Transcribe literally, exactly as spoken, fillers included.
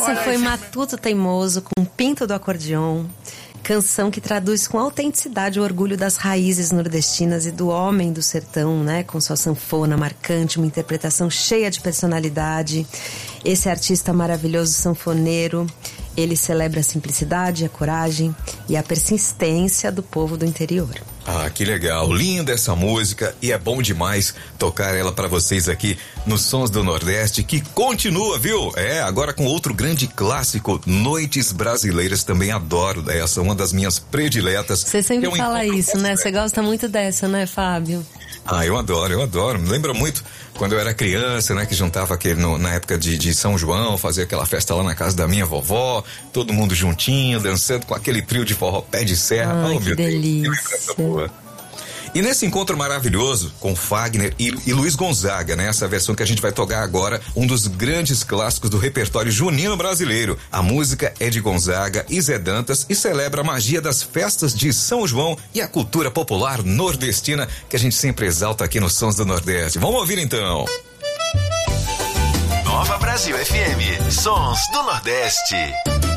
Essa Olha foi esse... Matuto Teimoso com Pinto do Acordeon. Canção que traduz com autenticidade o orgulho das raízes nordestinas e do homem do sertão, né? Com sua sanfona marcante, uma interpretação cheia de personalidade. Esse artista maravilhoso sanfoneiro, ele celebra a simplicidade, a coragem e a persistência do povo do interior. Ah, que legal, linda essa música e é bom demais tocar ela pra vocês aqui nos Sons do Nordeste, que continua, viu? É, agora com outro grande clássico, Noites Brasileiras, também adoro essa, uma das minhas prediletas. Você sempre é um fala isso, né? Você gosta muito dessa, né, Fábio? Ah, eu adoro, eu adoro. Me lembra muito quando eu era criança, né? Que juntava aquele, no, na época de, de São João, fazia aquela festa lá na casa da minha vovó, todo mundo juntinho, dançando com aquele trio de forró pé de serra. Ai, oh, que meu delícia. Deus, que boa. E nesse encontro maravilhoso com Fagner e, e Luiz Gonzaga, né? Essa versão que a gente vai tocar agora, um dos grandes clássicos do repertório junino brasileiro. A música é de Gonzaga e Zé Dantas e celebra a magia das festas de São João e a cultura popular nordestina que a gente sempre exalta aqui nos Sons do Nordeste. Vamos ouvir então. Nova Brasil F M, Sons do Nordeste.